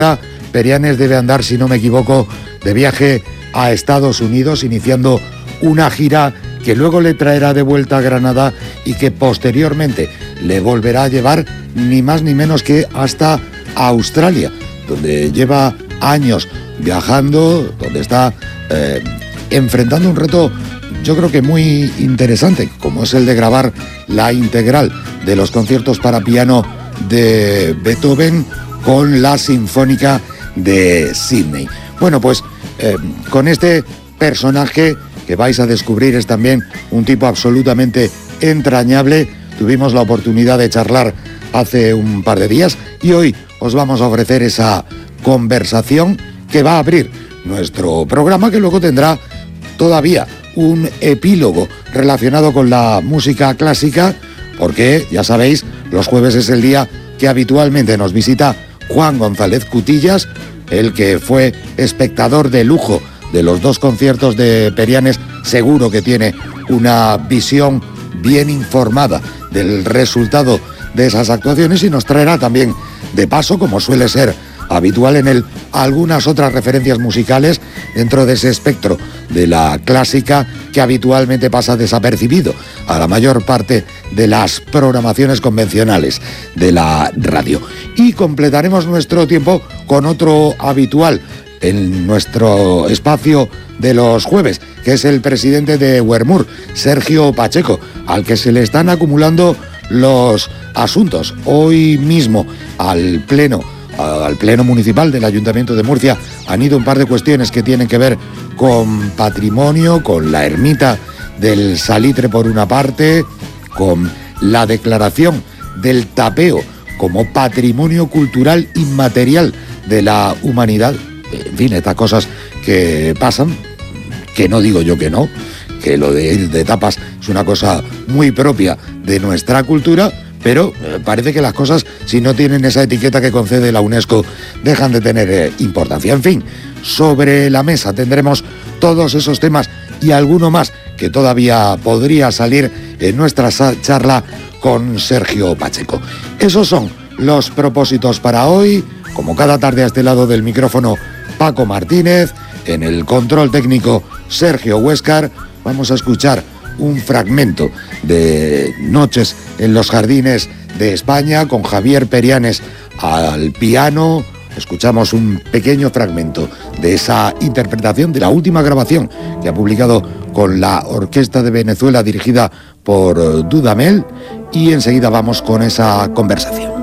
Perianes debe andar, si no me equivoco, de viaje a Estados Unidos, iniciando una gira que luego le traerá de vuelta a Granada y que posteriormente le volverá a llevar ni más ni menos que hasta Australia, donde lleva años viajando, donde está enfrentando un reto, yo creo que muy interesante, como es el de grabar la integral de los conciertos para piano de Beethoven con la Sinfónica de Sydney. Bueno, pues con este personaje que vais a descubrir, es también un tipo absolutamente entrañable. Tuvimos la oportunidad de charlar hace un par de días y hoy os vamos a ofrecer esa conversación que va a abrir nuestro programa, que luego tendrá todavía un epílogo relacionado con la música clásica, porque ya sabéis, los jueves es el día que habitualmente nos visita Juan González Cutillas, el que fue espectador de lujo de los dos conciertos de Perianes. Seguro que tiene una visión bien informada del resultado de esas actuaciones y nos traerá también de paso, como suele ser habitual en él, algunas otras referencias musicales dentro de ese espectro de la clásica que habitualmente pasa desapercibido a la mayor parte de las programaciones convencionales de la radio. Y completaremos nuestro tiempo con otro habitual en nuestro espacio de los jueves, que es el presidente de Huermur, Sergio Pacheco, al que se le están acumulando los asuntos. Hoy mismo al Pleno Municipal del Ayuntamiento de Murcia han ido un par de cuestiones que tienen que ver con patrimonio, con la ermita del Salitre por una parte, con la declaración del tapeo como patrimonio cultural inmaterial de la humanidad. En fin, estas cosas que pasan, que no digo yo que no, que lo de ir de tapas es una cosa muy propia de nuestra cultura, pero parece que las cosas, si no tienen esa etiqueta que concede la UNESCO, dejan de tener importancia. En fin, sobre la mesa tendremos todos esos temas y alguno más que todavía podría salir en nuestra charla con Sergio Pacheco. Esos son los propósitos para hoy. Como cada tarde a este lado del micrófono, Paco Martínez, en el control técnico Sergio Huéscar. Vamos a escuchar un fragmento de Noches en los Jardines de España con Javier Perianes al piano. Escuchamos un pequeño fragmento de esa interpretación de la última grabación que ha publicado con la Orquesta de Venezuela dirigida por Dudamel, y enseguida vamos con esa conversación.